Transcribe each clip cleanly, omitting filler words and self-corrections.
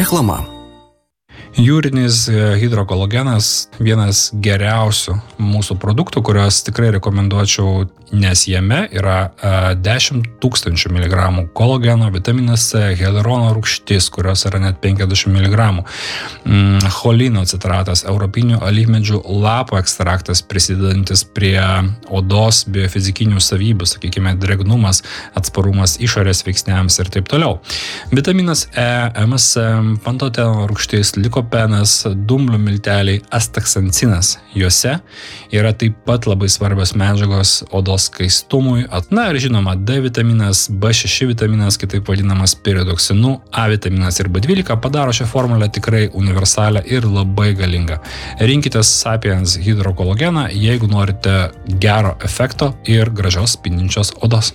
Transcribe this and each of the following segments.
Reklama. Jūrinis hidrokolagenas vienas geriausių mūsų produktų, kuriuos tikrai rekomenduočiau, nes jame yra 10 000 mg kolageno, vitaminas C, hialurono rūgštis, kurios yra net 50 mg, cholino citratas, europinių alyvmedžių lapų ekstraktas, prisidedantis prie odos biofizikinių savybių, sakykime, drėgnumas, atsparumas išorės veiksniams ir taip toliau. Vitaminas E, MSM, pantoteno rūgštis, likopenas, dumblių milteliai, astaksancinas. Juose yra taip pat labai svarbios medžiagos odos skaistumui. Na ir žinoma, D vitaminas, B6 vitaminas, kitaip vadinamas piridoksinu, A vitaminas ir B12 padaro šią formulę tikrai universalią ir labai galingą. Rinkitės Sapiens hidrokolageną, jeigu norite gero efekto ir gražios spindinčios odos.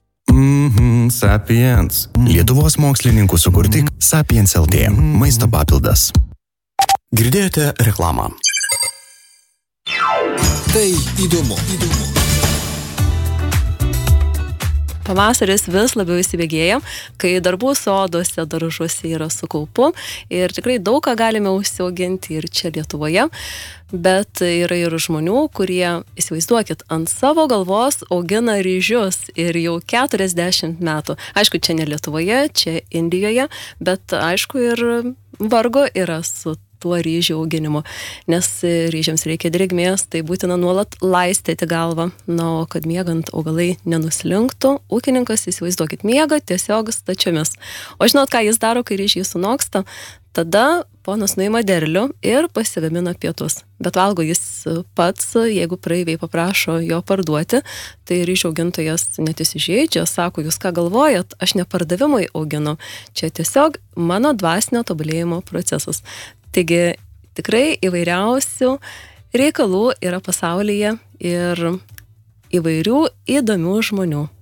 Sapiens. Lietuvos mokslininkų sukurti Sapiens LT. Maisto papildas. Girdėjote reklamą. Tai įdomu. Pavasaris vis labiau įsibėgėja, kai darbų soduose, daržuose yra su kaupu ir tikrai daug ką galime užsiauginti ir čia Lietuvoje, bet yra ir žmonių, kurie, įsivaizduokit, ant savo galvos augina ryžius ir jau 40 metų. Aišku, čia ne Lietuvoje, čia Indijoje, bet aišku ir vargo yra su tuo ryžių auginimu, nes ryžiams reikia drėgmės, tai būtina nuolat laistyti galvą, o kad miegant augalai nenuslinktų, ūkininkas, įsivaizduokit, miega tiesiog stačiomis. O žinot, ką jis daro, kai ryžiai sunoksta? Tada ponas nuima derlių ir pasigamina pietus. Bet valgo jis pats, jeigu praeiviai paprašo jo parduoti, tai ryžių augintojas net įsižeidžia, sako, jūs ką galvojat, aš ne pardavimui auginu, čia tiesiog mano dvasinio tobulėjimo procesas. Taigi tikrai įvairiausių reikalų yra pasaulyje ir įvairių įdomių žmonių.